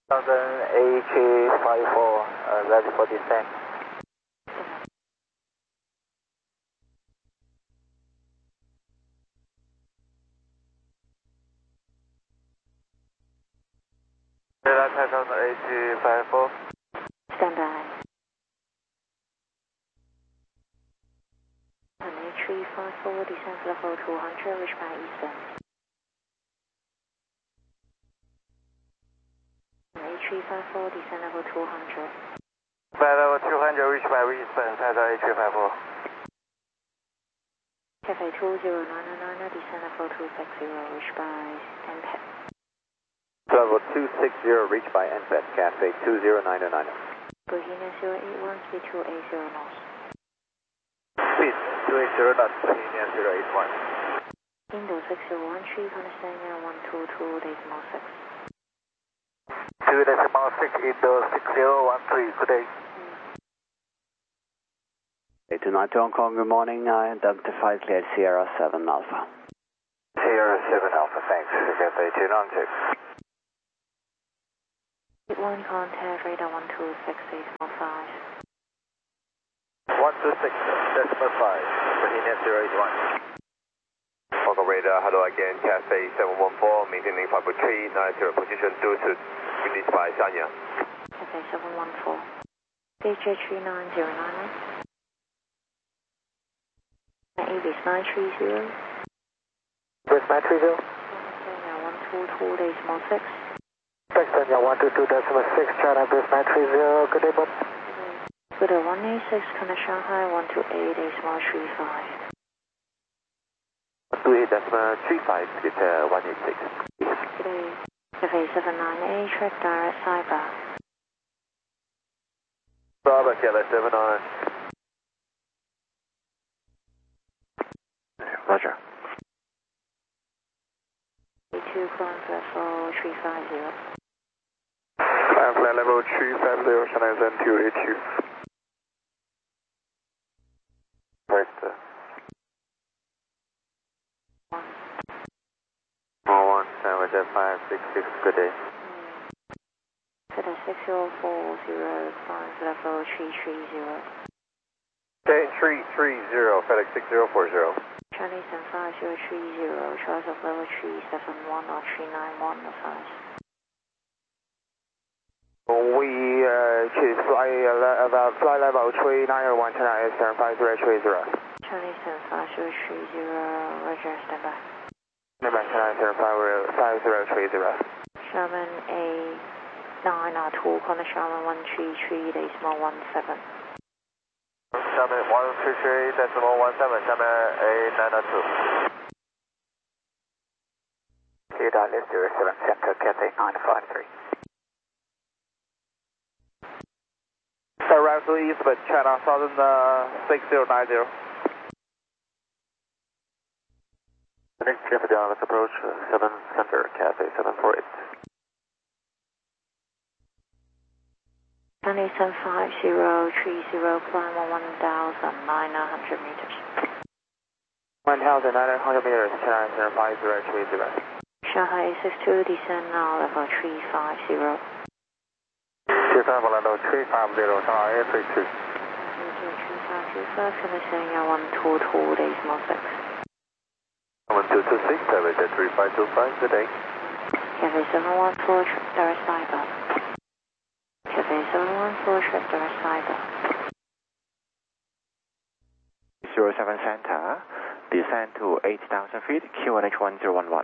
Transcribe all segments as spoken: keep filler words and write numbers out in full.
London A H five four, uh, ready for descent. London A H five four. Stand by. A three five four, descent level two hundred, reach by eastern. A three five four, descent level two hundred. Flight level two hundred, reach by eastern, Delta A three five four. Cafe two zero nine nine, descent level two six zero, reach by N P E T. Level two six zero, reach by N P E T, Cafe two zero nine nine. Bohemia zero eight one, speed two eight zero knots. Speed two eight zero knots, Bohemia zero eight one. Indo six zero one three, Constantine one two two, decimal six. two decimal six, Indo six zero one three, good day. eight two nine two Hong Kong, good morning. I identified cleared Sierra seven Alpha. Sierra seven Alpha, thanks. Cafe two nine two. one contact, radar one two six, decimal five. one two six, decimal five, Bohemia zero eight one. Hong Kong radar, hello again, Cafe seven one four, maintaining five three nine zero, position due to release by Sanya. Cafe seven one four. D J three nine zero nine. Avis nine three zero. This nine three zero. one two two, decimal six. Sexton, one two two decimal six, China Base nine three zero, good day, bud. Good day, one eight six, connect Shanghai, one two eight, decimal three five. one two eight decimal three five, get uh, one eight six. Good day. Cafe seven nine eight, track direct Cyber. Bravo, Cafe seven nine. Roger. two climb level three five zero. Climb flight level three five zero, China Zen two eight two. Correct. One. one, seven five six six, good day. Good day, six zero four zero, climb level three three zero. Okay, three three zero, FedEx six zero four zero. Chinese and five zero three zero, choice of level three seven one or three nine one advise. We uh, choose fly, uh, about flight level three nine one, China Eastern five zero three zero. Chinese and five zero three zero, Roger, stand by. Number China Eastern five zero three zero. Sherman A nine R two, corner Sherman one three three, decimal one seven. Sherman one three three decimal one seven, Sherman A nine R two. Data list zero seven, center, Cathay nine five three. Surround to east, but China Southern uh, six zero nine zero. The next traffic down, let's approach uh, seven center, Cathay seven four eight. Chinese and five zero three zero, climb on one thousand nine hundred meters. one thousand nine hundred meters, China Eastern five zero three zero. Shanghai six two, descend now, level three five zero. Descend level three five zero, China A three two. three five two five, finishing at one two two, decimal six. one two two six, Average at three five two five, good day. Cafe seven one four, direct Cyber. Cafe seven one four, direct Cyber. zero seven center, descend to eight thousand feet, Q N H one zero one one.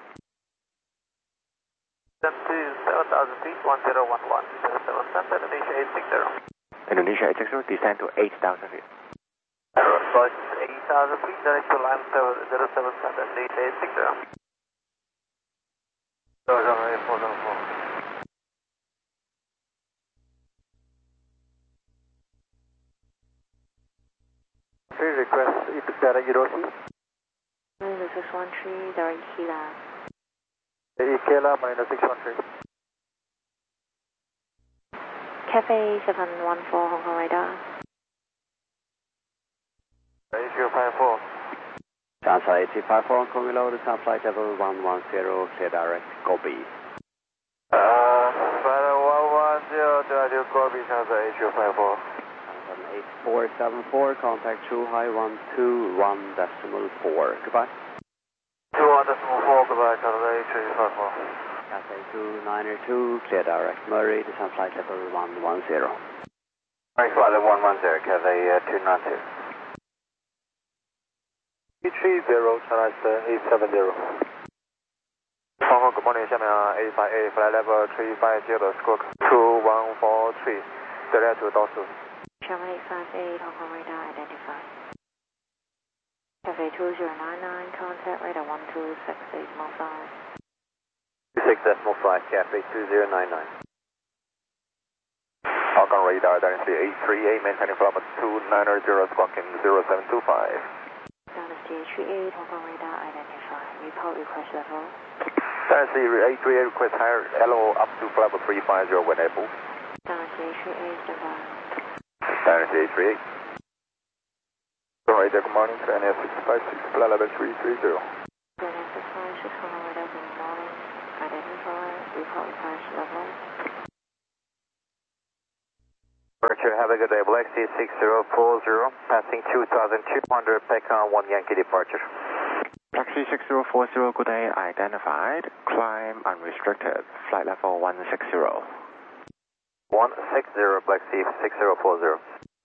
Descend to seven thousand feet, one zero one one, zero seven center, Indonesia eight six zero. Indonesia eight six zero, descend to eight thousand feet. Aerobus eight thousand feet, direct to line zero seven center, Indonesia eight six zero. zero seven eight four seven four. Please request direct Eurosi. Marina six one three, direct Kila. Ikela, Marina six one three. Cafe seven one four, Hong Kong radar. eight zero five four. Transfer eight three five four Hong Kong reloaded, flight level one one zero, clear direct, copy. Uh, flight level Scorpion Delta eight zero five four. eight four seven four, contact true high one two one decimal four. Goodbye. two one decimal four, goodbye, Delta eight three five four. Cathay two niner two, clear direct Murray, descent flight level one one zero. Murray flight level one one zero, Cathay uh, two nine two. eight three zero, China eight seven zero. Hong Kong, good morning, 下面eight five eight, flight level three five zero, squawk two one four three, delta two到四。 Channel eight five eight, Hong Kong radar identified. Cafe two zero nine nine, contact radar one two six decimal five. six decimal five, Cafe two zero nine nine. Hong Kong radar dynasty eight three eight, maintaining from two nine zero, squawking zero seven two five. Dynasty eight three eight, Hong Kong radar identified. Report request level. Dynasty eight three eight, request higher L O up to flight level three five zero when able. Dynasty eight three eight, stand by. Dynasty eight three eight. Radar, good morning, N S six five six, flight level three three zero. N S six five six, Hong Kong radar, good morning. Identified. Report request level. Richard, have a good day. Black Sea six zero four zero, passing two thousand two hundred, back on one Yankee departure. Taxi six zero four zero, good day, identified. Climb unrestricted, flight level one six zero. one six zero, Black Sea six zero four zero.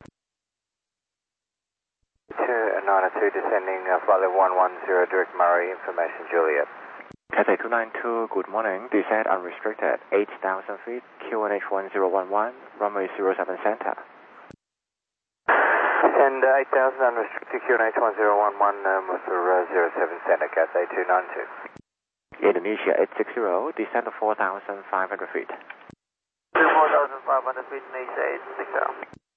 two nine two, descending uh, flight level one one zero, direct Murray, information Juliet. Cathay two nine two, good morning, descent unrestricted, eight thousand feet, Q N H one zero one one, runway zero seven center. And uh, eight thousand unrestricted, Q N H one zero one one, um, for uh, zero seven center, Cathay two nine two. Indonesia eight six zero, descent to four thousand five hundred feet. four thousand five hundred feet, Mesa eight six zero.